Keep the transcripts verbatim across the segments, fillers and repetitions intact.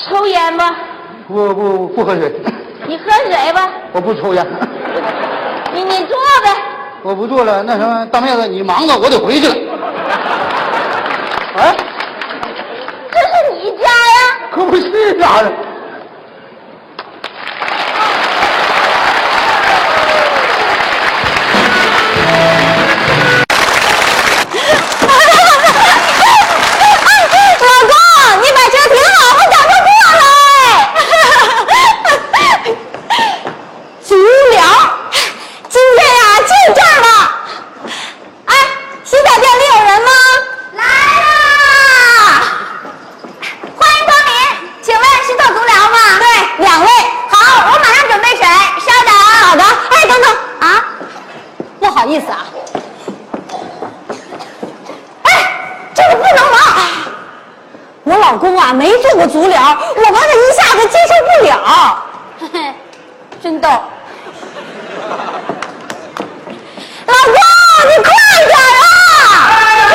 抽烟吧？ 不不不喝水。 你喝水吧。 我不抽烟。 你你坐呗。 我不做了，那什么，大妹子，你忙吧，我得回去了。啊？ 这是你家呀？ 可不是咋的？ 老公，你把车停好，我赶快过来。足疗，今天呀就这儿了。哎，洗澡店里有人吗？来啦！欢迎光临，请问是做足疗吗？对，两位。好，我马上准备水，稍等。好的。哎，等等啊，不好意思啊。哎，这个不能玩。我老公啊没做过足疗，我怕他一下子接受不了。嘿嘿，真逗。老公，你快点啊！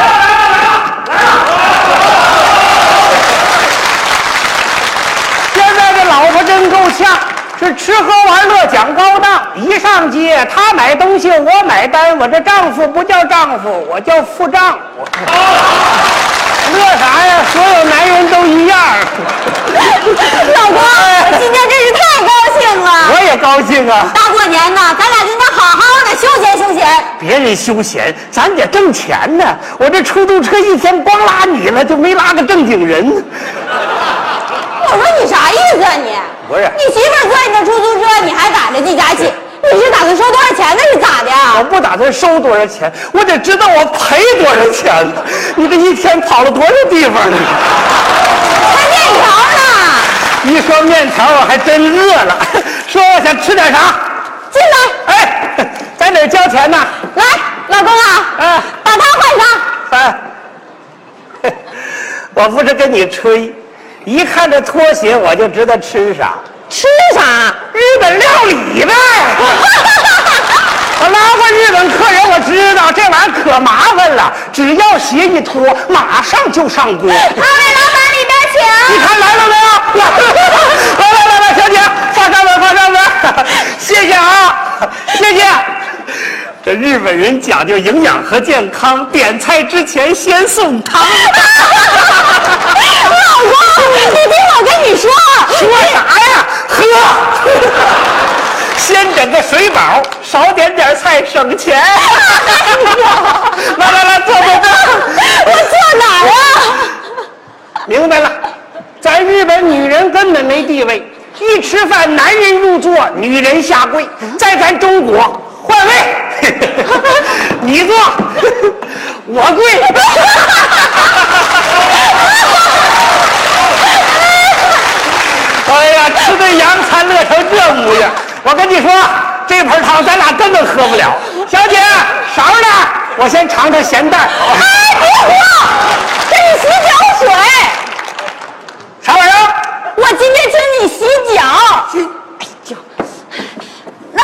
现在这老婆真够呛，是吃喝玩乐讲高档，一上街她买东西我买单，我这丈夫不叫丈夫，我叫副丈夫。乐啥呀？所有男人都一样。 老公，我今天真是太高兴了。 我也高兴啊！ 大过年的，咱俩应该好好的休闲休闲。 别人休闲，咱得挣钱呢。我这出租车一天光拉你了，就没拉个正经人。 我说你啥意思啊你？ 不是， 你媳妇坐你的出租车，你还赶着计价器，你是打算收多少钱呢？是咋的呀？ 我不打算收多少钱，我得知道我赔多少钱呢。你这一天跑了多少地方呢？ 还面条呢？ 一说面条，我还真饿了。说我想吃点啥？ 进来。 哎，在哪儿交钱呢？ 来，老公啊， 啊， 把它换上。 哎，我不是跟你吹，一看这拖鞋我就知道吃啥。 吃啥？ 日本料理呗。我拉过日本客人，我知道这玩意儿可麻烦了，只要鞋一脱，马上就上锅。 二位老板里边请。 你看来了没有？来来来来，小姐，放上门，放上门。谢谢啊，谢谢。这日本人讲究营养和健康，点菜之前先送汤。 老公，你听我跟你说。 说啥呀？喝。先整个水饱，少点点菜省钱。来来来，坐坐坐。 我坐哪儿啊？ 明白了，在日本女人根本没地位，一吃饭男人入座，女人下跪。在咱中国换位，你坐，我跪。哎呀，吃顿洋餐乐成这模样，我跟你说，这盆汤咱俩根本喝不了。小姐，勺呢？我先尝尝咸淡。 哎，别喝，这是洗脚水。 啥玩意儿？ 我今天请你洗脚。 洗哎呀，那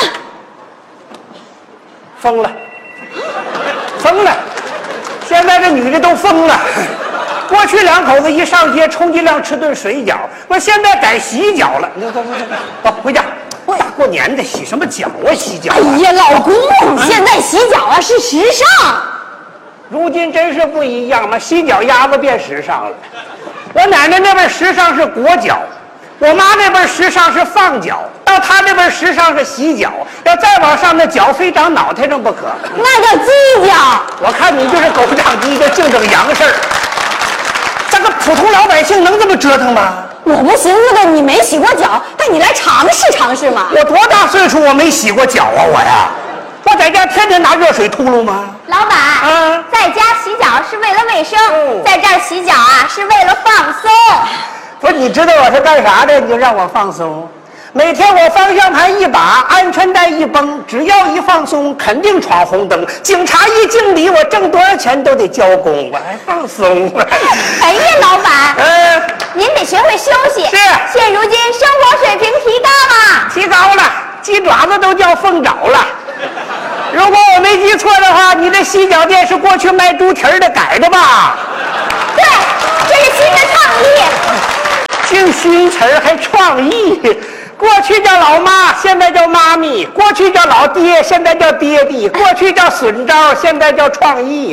疯了，疯了！现在这女的都疯了。过去两口子一上街，充其量吃顿水饺，我现在改洗脚了。你走走走走，回家。大过年的洗什么脚啊？洗脚、啊！ 哎呀，老公，现在洗脚啊是时尚。 如今真是不一样嘛，洗脚丫子变时尚了。我奶奶那边时尚是裹脚，我妈那边时尚是放脚，到她那边时尚是洗脚，要再往上那脚非长脑袋上不可。 那叫鸡脚。 我看你就是狗长鸡，就净整洋事儿。咱个普通老百姓能这么折腾吗？ 我不寻思着你没洗过脚，带你来尝试尝试嘛。 我多大岁数我没洗过脚啊我呀？我在家天天拿热水秃噜吗？ 老板， 啊， 在家洗脚是为了卫生， 嗯、 在这儿洗脚啊是为了放松。 不是，你知道我是干啥的？你就让我放松。每天我方向盘一把，安全带一绷，只要一放松，肯定闯红灯。警察一敬礼，我挣多少钱都得交工，我还放松。 哎呀，老板， 嗯、呃， 您得学会休息。 是， 现如今生活水平提高了， 提高了，鸡爪子都叫凤爪了。如果我没记错的话，你这洗脚店是过去卖猪蹄儿的改的吧？ 对，这是新的创意。 净新词儿，还创意。过去叫老妈，现在叫妈咪；过去叫老爹，现在叫爹地；过去叫损招，现在叫创意。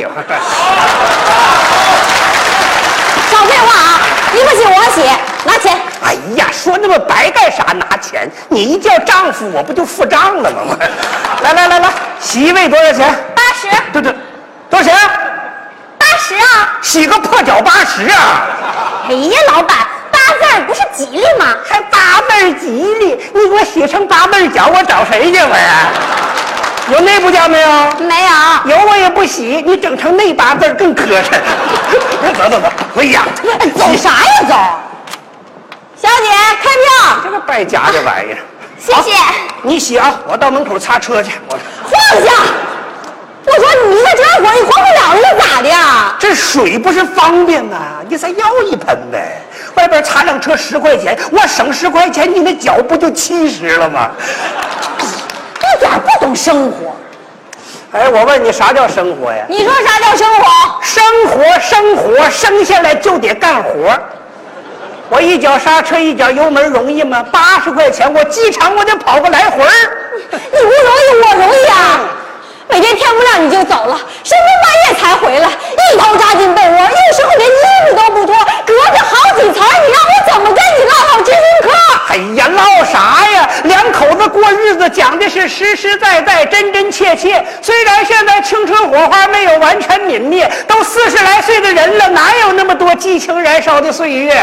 少废话啊！你不洗我洗，拿钱。 哎呀，说那么白干啥？拿钱！你一叫丈夫，我不就付账了吗？来来来来，洗一位多少钱？ 八十。 对对，多少钱？ 八十啊！ 洗个破脚八十啊！ 哎呀，老板，八字不是吉利吗？ 还八字吉利？你给我洗成八字脚，我找谁去我呀？有内部价没有？ 没有。 有我也不洗，你整成内八字更磕碜。走走走，回家。 走啥呀走？小姐，开票。 这个败家的玩意儿。 谢谢。 你洗啊，我到门口擦车去。我放下！我说你一个这活你活不了，你咋的呀？ 这水不是方便呐，你再要一盆呗。外边擦辆车十块钱，我省十块钱，你那脚不就七十了吗？ 一点不懂生活。 哎，我问你，啥叫生活呀？ 你说啥叫生活？ 生活，生活，生下来就得干活。我一脚刹车，一脚油门，容易吗？八十块钱，我机场我得跑个来回儿。 你不容易，我容易啊！每天天不亮你就走了，深更半夜才回来，一头扎进被窝，有时候连衣服都不脱，隔着好几层，你让我怎么跟你唠唠知心嗑？ 哎呀，唠啥呀？两口子过日子讲的是实实在在、真真切切。虽然现在青春火花没有完全泯灭，都四十来岁的人了，哪有那么多激情燃烧的岁月？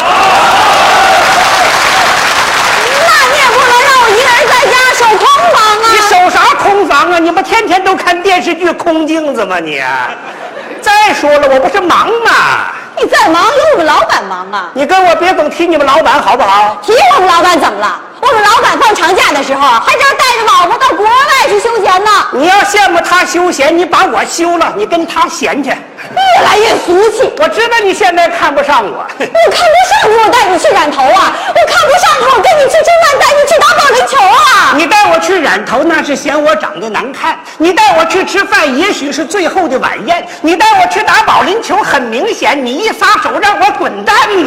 那你也不能让我一个人在家守空房啊！ 你守啥空房啊？你不天天都看电视剧空镜子吗你？再说了，我不是忙吗？ 你再忙有我们老板忙啊！ 你跟我别总提你们老板好不好？ 提我们老板怎么了？我们老板放长假的时候还正带着老婆到国外去休闲呢。 你要羡慕他休闲，你把我休了，你跟他闲去。 越来越俗气。 我知道你现在看不上我， 我看不上你，我带你去染头啊！我看不上你，我跟你去吃饭，带你去打保龄球啊！ 你带我去染头，那是嫌我长得难看；你带我去吃饭，也许是最后的晚宴；你带我去打保龄球，很明显，你一撒手让我滚蛋吧！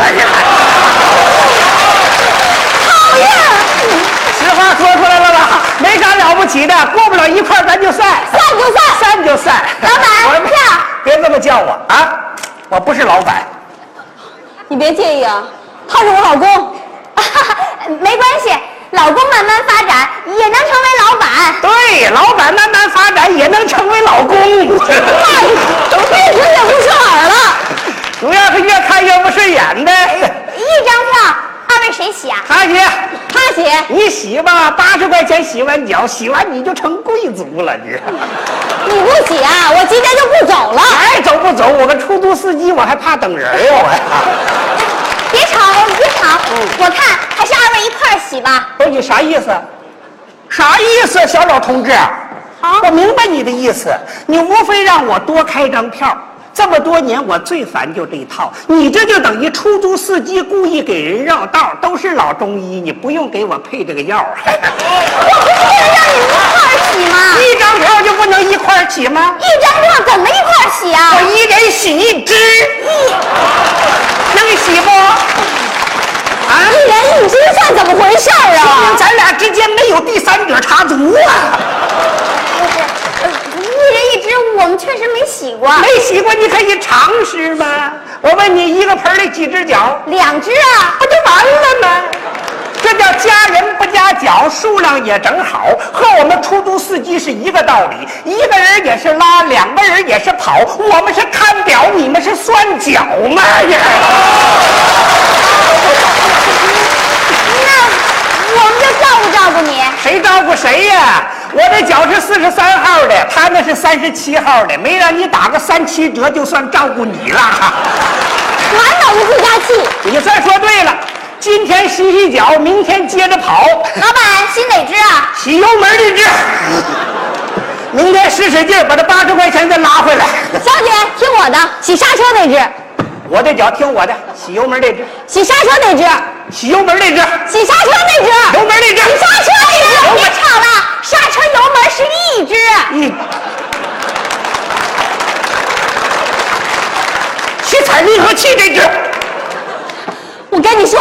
讨厌！ 实话说出来了吧？没啥了不起的，过不了一块咱就散， 散就散， 散就散。 老板票， 别这么叫我啊！我不是老板。 你别介意啊，他是我老公。没关系，老公慢慢发展也能成为老板。 对，老板慢慢发展也能成为老公。 哎，越听越不顺耳了。 主要是越看越不顺眼的。 一张票，二位谁洗啊？ 他洗， 他洗。 你洗吧，八十块钱洗完脚，洗完你就成贵族了。你你不洗啊，我今天就不走了。 爱走不走？我个出租司机，我还怕等人呀、我。 别吵，别吵，我看还是二位一块儿洗吧。 不是你啥意思？啥意思，小老同志？ 好， 我明白你的意思，你无非让我多开张票。这么多年，我最烦就这一套。你这就等于出租司机故意给人绕道，都是老中医，你不用给我配这个药。 我不是为了让你们一块儿洗吗？ 一张票就不能一块儿洗吗？ 一张票怎么一块儿洗啊？ 我一人洗一只，能洗不？啊， 一人一只算怎么回事儿啊？ 咱俩之间没有第三者插足啊！ 不是，呃，一人一只，我们确实没洗过。 没洗过，你可以尝试吗？我问你，一个盆里几只脚？ 两只啊， 不就完了吗？这叫加人不加脚，数量也正好，和我们出租司机是一个道理。一个人也是拉，两个人也是跑，我们是看表，你们是算脚嘛呀？ 那我们就照顾照顾你。 谁照顾谁呀？我这脚是四十三号的，他那是三十七号的，没让你打个三七折，就算照顾你了。 满脑子自家气。 你算说对了。今天洗洗脚，明天接着跑。 老板，洗哪只啊？ 洗油门这只。明天使使劲把这八十块钱再拉回来。 小姐，听我的，洗刹车那只。 我这脚听我的，洗油门这只。 洗刹车那只。 洗油门这只。 洗刹车那只。 油门这只。 洗刹车那只。别吵了，刹车油门是一只。 一。洗踩离合器这只。 我跟你说，